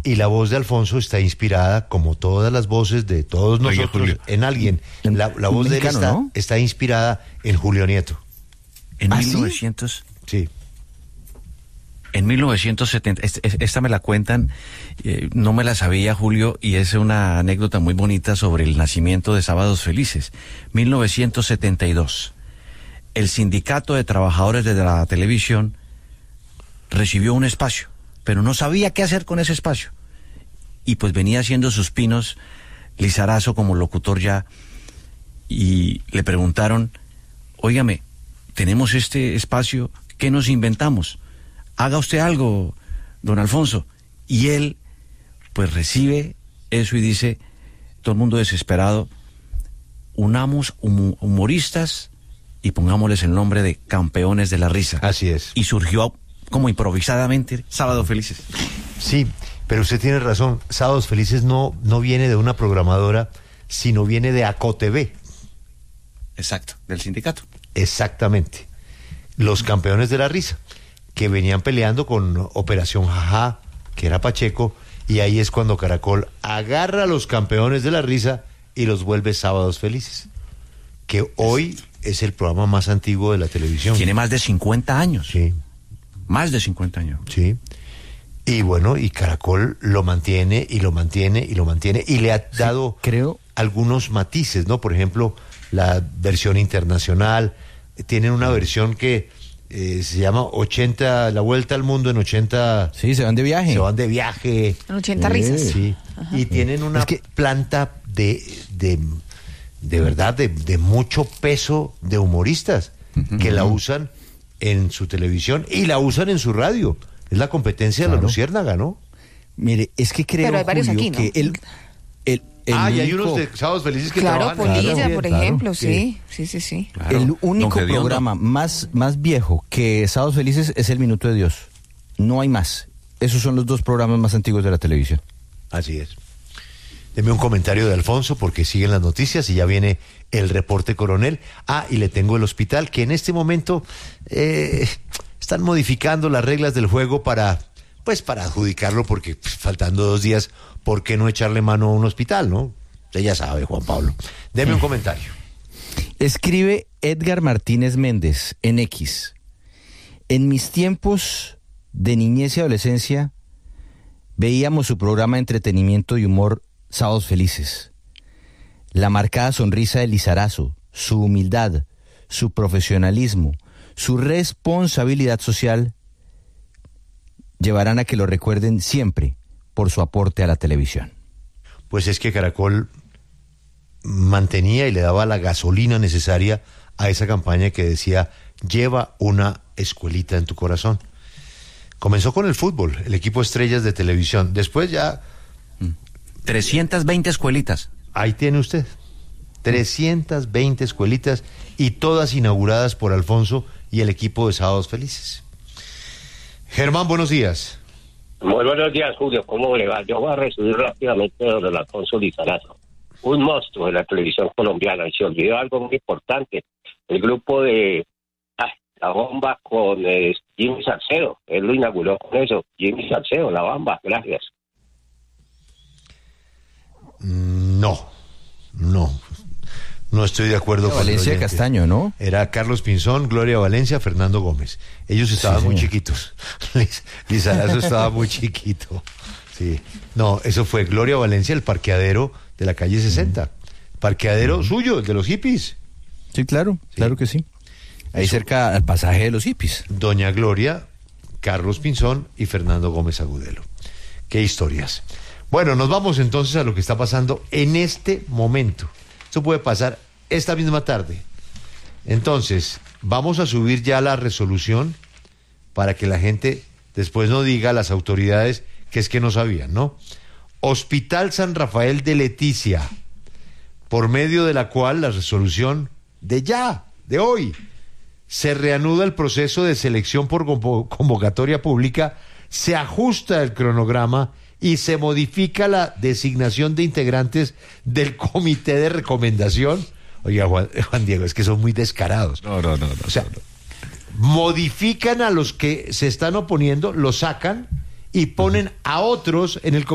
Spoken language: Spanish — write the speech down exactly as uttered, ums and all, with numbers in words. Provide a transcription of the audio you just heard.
Y la voz de Alfonso está inspirada, como todas las voces de todos Oye, nosotros, Julio. en alguien. La, la voz de él mexicano, está, ¿no? está inspirada en Julio Nieto. En ¿Ah, mil sí? novecientos Sí. En mil novecientos setenta, es- es- esta me la cuentan, eh, no me la sabía, Julio, y es una anécdota muy bonita sobre el nacimiento de Sábados Felices. mil novecientos setenta y dos. El Sindicato de Trabajadores de la Televisión recibió un espacio, pero no sabía qué hacer con ese espacio. Y pues venía haciendo sus pinos Lizarazo como locutor ya, y le preguntaron, óigame, tenemos este espacio, ¿qué nos inventamos? Haga usted algo, don Alfonso. Y él, pues recibe eso y dice, todo el mundo desesperado, unamos hum- humoristas y pongámosles el nombre de Campeones de la Risa. Así es. Y surgió como improvisadamente Sábados Felices. Sí, pero usted tiene razón. Sábados Felices no, no viene de una programadora, sino viene de ACOTV. Exacto, del sindicato. Exactamente. Los Campeones de la Risa, que venían peleando con Operación Jajá, que era Pacheco, y ahí es cuando Caracol agarra a los Campeones de la Risa y los vuelve Sábados Felices, que hoy es el programa más antiguo de la televisión. Tiene más de cincuenta años. Sí, Más de cincuenta años. sí. Y bueno, y Caracol lo mantiene y lo mantiene y lo mantiene y le ha dado creo- algunos matices, ¿no? Por ejemplo, la versión internacional, tienen una versión que eh, se llama ochenta, la vuelta al mundo en ochenta, Sí, se van de viaje. se van de viaje. En ochenta Sí. risas. Sí, y tienen una Es que- planta de, de, de verdad, de, de mucho peso de humoristas que la usan en su televisión y la usan en su radio. Es la competencia de la Claro. Luciérnaga, ¿no? Mire, es que creo, Pero hay varios Julio, aquí, ¿no? que el, el, el ah, y hay único- unos de Sábados Felices que Claro, trabajan. Polilla, claro, por claro, ejemplo, sí. sí, sí, sí, sí. Claro. el Don único Gediondo. programa más, más viejo que Sábados Felices es El Minuto de Dios. No hay más. Esos son los dos programas más antiguos de la televisión. Así es. Deme un comentario de Alfonso porque siguen las noticias y ya viene el reporte coronel. Ah, y le tengo el hospital que en este momento eh, están modificando las reglas del juego para, pues para adjudicarlo porque pues, faltando dos días, ¿por qué no echarle mano a un hospital, no? Usted ya sabe, Juan Pablo. Deme un comentario. Escribe Edgar Martínez Méndez en X. En mis tiempos de niñez y adolescencia veíamos su programa de entretenimiento y humor Sábados Felices. La marcada sonrisa de Lizarazo, su humildad, su profesionalismo, su responsabilidad social llevarán a que lo recuerden siempre por su aporte a la televisión. Pues es que Caracol mantenía y le daba la gasolina necesaria a esa campaña que decía, lleva una escuelita en tu corazón. Comenzó con el fútbol, el equipo estrellas de televisión. Después ya, trescientas veinte escuelitas. ahí tiene usted, trescientas veinte escuelitas y todas inauguradas por Alfonso y el equipo de Sábados Felices. Germán, buenos días. Muy buenos días, Julio. ¿Cómo le va? Yo voy a resumir rápidamente a don Alfonso Lizarazo. Un monstruo de la televisión colombiana. Y se olvidó algo muy importante. El grupo de ah, La Bomba con eh, Jimmy Salcedo. Él lo inauguró con eso. Jimmy Salcedo, La Bamba. Gracias. No, no, no estoy de acuerdo con el Valencia oyente. Castaño, ¿no? Era Carlos Pinzón, Gloria Valencia, Fernando Gómez. Ellos estaban Sí, muy señor. chiquitos. Liz- Lizarazo estaba muy chiquito. Sí. No, eso fue Gloria Valencia, el parqueadero de la calle sesenta. Parqueadero suyo, el de los hippies. Sí, claro, claro que sí. Ahí Eso. cerca al pasaje de los hippies. Doña Gloria, Carlos Pinzón y Fernando Gómez Agudelo. Qué historias. Bueno, nos vamos entonces a lo que está pasando en este momento. Esto puede pasar esta misma tarde. Entonces, vamos a subir ya la resolución para que la gente después no diga a las autoridades que es que no sabían, ¿no? Hospital San Rafael de Leticia, por medio de la cual la resolución de ya, de hoy, se reanuda el proceso de selección por convo- convocatoria pública, se ajusta el cronograma y se modifica la designación de integrantes del comité de recomendación. Oiga, Juan, Juan Diego, es que son muy descarados. No, no, no, no. O sea, modifican a los que se están oponiendo, los sacan y ponen a otros en el